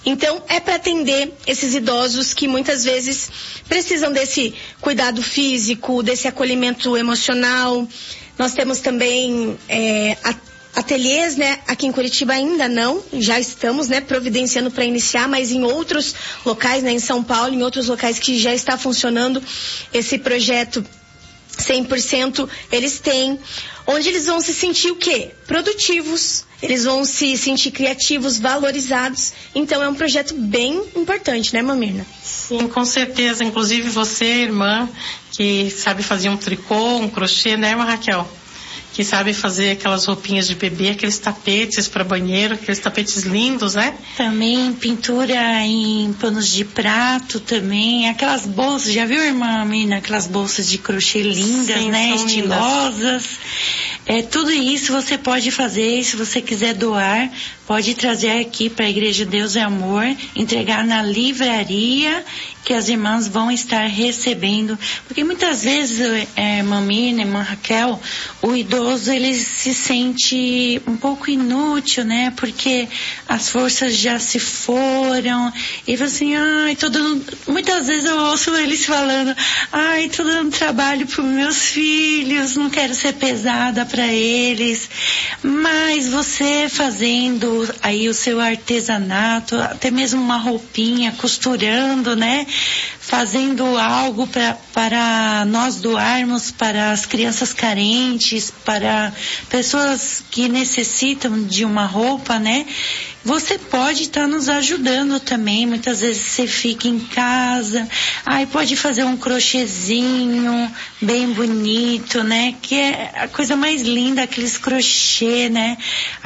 Então, é para atender esses idosos que muitas vezes precisam desse cuidado físico, desse acolhimento emocional. Nós temos também ateliês, né? Aqui em Curitiba ainda não, já estamos, né, providenciando para iniciar, mas em outros locais, né, em São Paulo, em outros locais que já está funcionando esse projeto 100%, eles têm, onde eles vão se sentir o quê? Produtivos, eles vão se sentir criativos, valorizados. Então é um projeto bem importante, né, Mamirna? Sim, com certeza. Inclusive você, irmã, que sabe fazer um tricô, um crochê, né, irmã Raquel? Que sabe fazer aquelas roupinhas de bebê, aqueles tapetes para banheiro, aqueles tapetes lindos, né? Também pintura em panos de prato também, aquelas bolsas, já viu, irmã Mina? Aquelas bolsas de crochê lindas, sim, né? Estilosas. Tudo isso você pode fazer, se você quiser doar, pode trazer aqui para a Igreja Deus e Amor, entregar na livraria, que as irmãs vão estar recebendo, porque muitas vezes, irmã Mina, irmã Raquel, o idoso ele se sente um pouco inútil, né? Porque as forças já se foram, e fala assim, muitas vezes eu ouço eles falando, tô dando trabalho para os meus filhos, não quero ser pesada para eles, mas você fazendo aí o seu artesanato, até mesmo uma roupinha, costurando, né? Fazendo algo para nós doarmos para as crianças carentes, para pessoas que necessitam de uma roupa, né? Você pode estar nos ajudando também. Muitas vezes você fica em casa, pode fazer um crochêzinho bem bonito, né? Que é a coisa mais linda, aqueles crochê, né?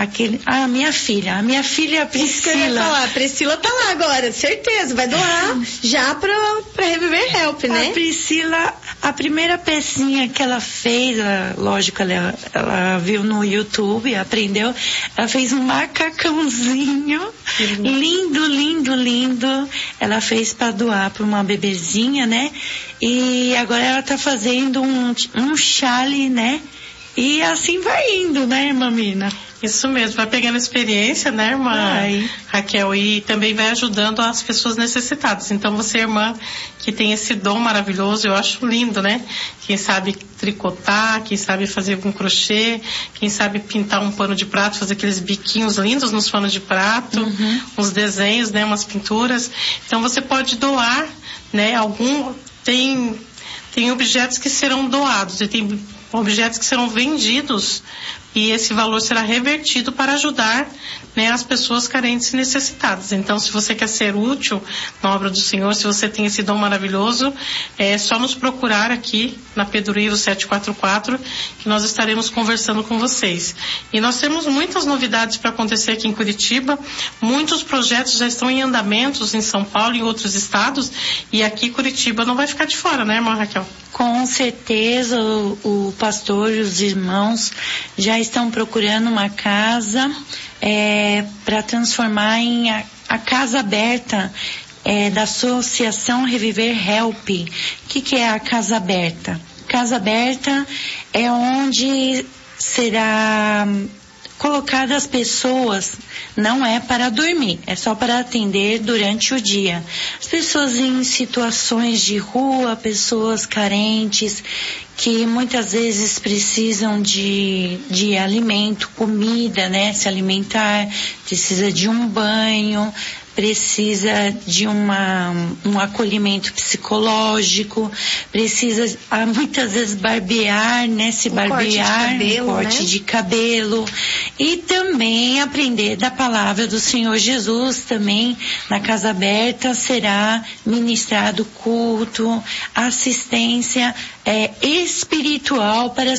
A minha filha Priscila. Isso que eu ia falar, a Priscila tá lá agora, certeza, vai doar já pra Reviver Help, né? A Priscila, a primeira pecinha que ela fez, lógico, ela viu no YouTube, aprendeu, ela fez um macacãozinho lindo, lindo, lindo. Ela fez para doar para uma bebezinha, né? E agora ela tá fazendo um chale, né? E assim vai indo, né, irmã Mina? Isso mesmo, vai pegando experiência, né, irmã Raquel, e também vai ajudando as pessoas necessitadas. Então você, irmã, que tem esse dom maravilhoso, eu acho lindo, né? Quem sabe tricotar, quem sabe fazer algum crochê, quem sabe pintar um pano de prato, fazer aqueles biquinhos lindos nos panos de prato, uns desenhos, né, umas pinturas. Então você pode doar, né, tem objetos que serão doados e tem objetos que serão vendidos e esse valor será revertido para ajudar, né, as pessoas carentes e necessitadas. Então, se você quer ser útil na obra do Senhor, se você tem esse dom maravilhoso, é só nos procurar aqui na Pedreiro 744, que nós estaremos conversando com vocês. E nós temos muitas novidades para acontecer aqui em Curitiba, muitos projetos já estão em andamentos em São Paulo e em outros estados, e aqui Curitiba não vai ficar de fora, né, irmã Raquel? Com certeza, o pastor e os irmãos já estão procurando uma casa para transformar em a casa aberta da Associação Reviver Help. O que é a casa aberta? Casa aberta é onde será colocadas as pessoas, não é para dormir, é só para atender durante o dia. As pessoas em situações de rua, pessoas carentes, que muitas vezes precisam de alimento, comida, né? Se alimentar, precisa de um banho, precisa de um acolhimento psicológico, precisa muitas vezes barbear, né? Se barbear, corte de cabelo, e também aprender da palavra do Senhor Jesus. Também na Casa Aberta será ministrado culto, assistência espiritual para